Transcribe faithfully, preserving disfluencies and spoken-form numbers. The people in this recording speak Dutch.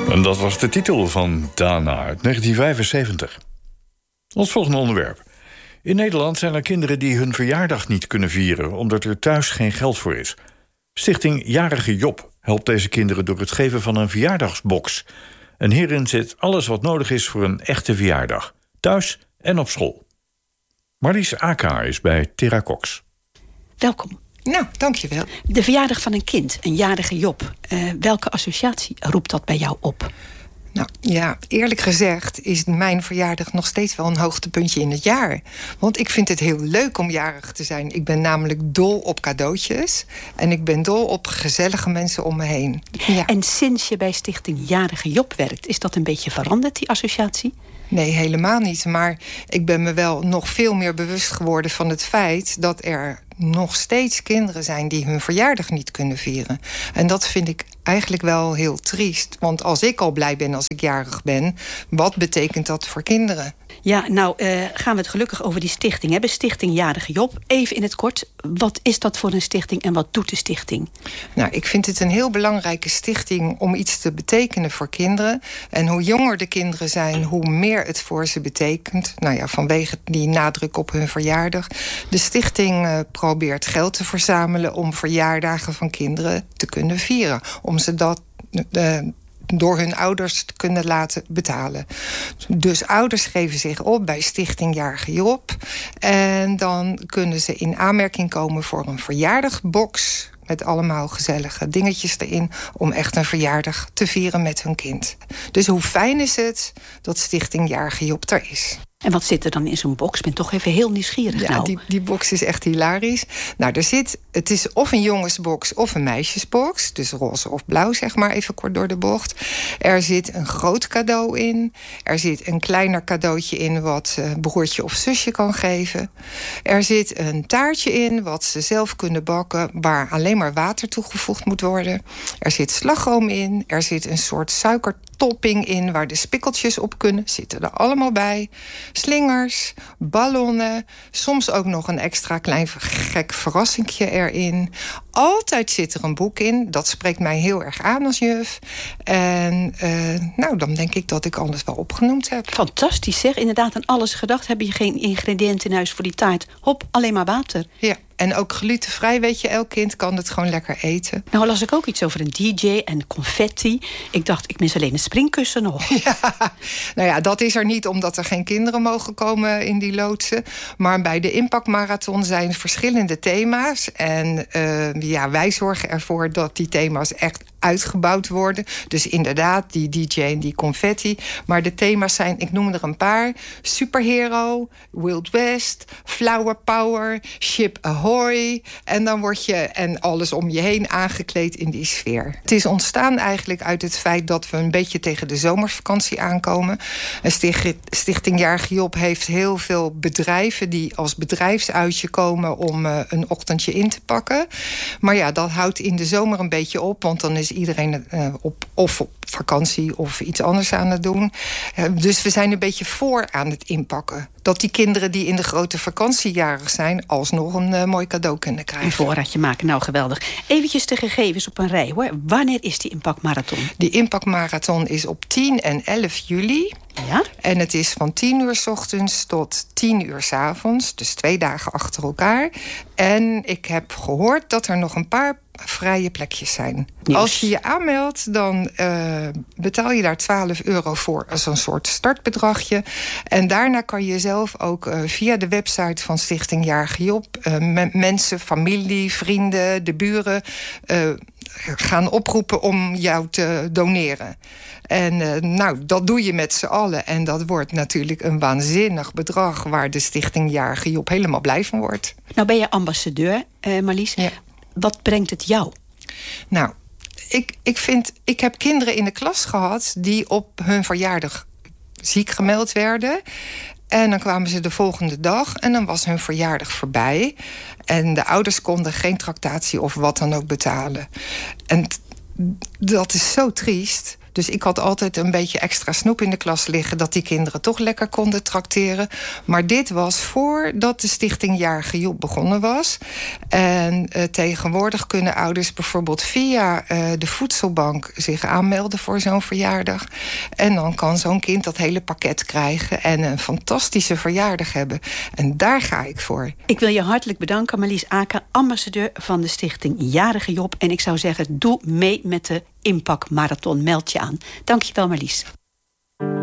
En dat was de titel van Dana uit negentien vijfenzeventig. Ons volgende onderwerp. In Nederland zijn er kinderen die hun verjaardag niet kunnen vieren omdat er thuis geen geld voor is. Stichting Jarige Job helpt deze kinderen door het geven van een verjaardagsbox. En hierin zit alles wat nodig is voor een echte verjaardag. Thuis en op school. Marlies Aka is bij Terra Cox. Welkom. Nou, dankjewel. De verjaardag van een kind, een jarige Job. Uh, welke associatie roept dat bij jou op? Nou ja, eerlijk gezegd is mijn verjaardag nog steeds wel een hoogtepuntje in het jaar. Want ik vind het heel leuk om jarig te zijn. Ik ben namelijk dol op cadeautjes. En ik ben dol op gezellige mensen om me heen. Ja. En sinds je bij Stichting Jarige Job werkt, is dat een beetje veranderd, die associatie? Nee, helemaal niet. Maar ik ben me wel nog veel meer bewust geworden van het feit dat er nog steeds kinderen zijn die hun verjaardag niet kunnen vieren. En dat vind ik eigenlijk wel heel triest. Want als ik al blij ben als ik jarig ben, wat betekent dat voor kinderen? Ja, nou uh, gaan we het gelukkig over die stichting hebben. Stichting Jarige Job. Even in het kort, wat is dat voor een stichting en wat doet de stichting? Nou, ik vind het een heel belangrijke stichting om iets te betekenen voor kinderen. En hoe jonger de kinderen zijn, hoe meer het voor ze betekent. Nou ja, vanwege die nadruk op hun verjaardag. De stichting uh, probeert geld te verzamelen om verjaardagen van kinderen te kunnen vieren. Om ze dat Uh, door hun ouders te kunnen laten betalen. Dus ouders geven zich op bij Stichting Jarige Job. En dan kunnen ze in aanmerking komen voor een verjaardagbox met allemaal gezellige dingetjes erin om echt een verjaardag te vieren met hun kind. Dus hoe fijn is het dat Stichting Jarige Job er is. En wat zit er dan in zo'n box? Ik ben toch even heel nieuwsgierig. Ja, nou. die, die box is echt hilarisch. Nou, er zit, het is of een jongensbox of een meisjesbox. Dus roze of blauw, zeg maar, even kort door de bocht. Er zit een groot cadeau in. Er zit een kleiner cadeautje in wat uh, broertje of zusje kan geven. Er zit een taartje in wat ze zelf kunnen bakken, waar alleen maar water toegevoegd moet worden. Er zit slagroom in. Er zit een soort suikertopping in waar de spikkeltjes op kunnen. Zitten er allemaal bij. Slingers, ballonnen, soms ook nog een extra klein gek verrassingje erin. Altijd zit er een boek in. Dat spreekt mij heel erg aan als juf. En uh, nou, dan denk ik dat ik alles wel opgenoemd heb. Fantastisch zeg, inderdaad aan alles gedacht. Heb je geen ingrediënten in huis voor die taart? Hop, alleen maar water. Ja. En ook glutenvrij, weet je, elk kind kan het gewoon lekker eten. Nou las ik ook iets over een D J en confetti. Ik dacht, ik mis alleen een springkussen nog. Ja, nou ja, dat is er niet omdat er geen kinderen mogen komen in die loodsen. Maar bij de Impact Marathon zijn verschillende thema's. En uh, ja, wij zorgen ervoor dat die thema's echt uitgebouwd worden. Dus inderdaad, die D J en die confetti. Maar de thema's zijn, ik noem er een paar: Superhero, Wild West, Flower Power, Ship Ahoy. En dan word je en alles om je heen aangekleed in die sfeer. Het is ontstaan eigenlijk uit het feit dat we een beetje tegen de zomervakantie aankomen. Een Stichting Jarige Job heeft heel veel bedrijven die als bedrijfsuitje komen om uh, een ochtendje in te pakken. Maar ja, dat houdt in de zomer een beetje op, want dan is iedereen uh, op, of op vakantie of iets anders aan het doen. Uh, dus we zijn een beetje voor aan het inpakken. Dat die kinderen die in de grote vakantie jarig zijn alsnog een uh, mooi cadeau kunnen krijgen. Een voorraadje maken, nou geweldig. Eventjes de gegevens op een rij hoor. Wanneer is die Impact Marathon? Die Impact Marathon is op tien en elf juli. Ja? En het is van tien uur 's ochtends tot tien uur 's avonds. Dus twee dagen achter elkaar. En ik heb gehoord dat er nog een paar vrije plekjes zijn. Nieuws. Als je je aanmeldt, dan uh, betaal je daar twaalf euro voor als een soort startbedragje. En daarna kan je zelf ook uh, via de website van Stichting Jarige Job uh, me- mensen, familie, vrienden, de buren uh, gaan oproepen om jou te doneren. En uh, nou, dat doe je met z'n allen. En dat wordt natuurlijk een waanzinnig bedrag waar de Stichting Jarige Job helemaal blij van wordt. Nou ben je ambassadeur, uh, Marlies. Ja. Wat brengt het jou? Nou, ik, ik vind, ik heb kinderen in de klas gehad die op hun verjaardag ziek gemeld werden. En dan kwamen ze de volgende dag en dan was hun verjaardag voorbij. En de ouders konden geen tractatie of wat dan ook betalen. En t- dat is zo triest. Dus ik had altijd een beetje extra snoep in de klas liggen, dat die kinderen toch lekker konden trakteren. Maar dit was voordat de Stichting Jarige Job begonnen was. En uh, tegenwoordig kunnen ouders bijvoorbeeld via uh, de voedselbank zich aanmelden voor zo'n verjaardag. En dan kan zo'n kind dat hele pakket krijgen en een fantastische verjaardag hebben. En daar ga ik voor. Ik wil je hartelijk bedanken, Marlies Aken, ambassadeur van de Stichting Jarige Job. En ik zou zeggen, doe mee met de Impact Marathon. Meld je aan. Dank je wel, Marlies.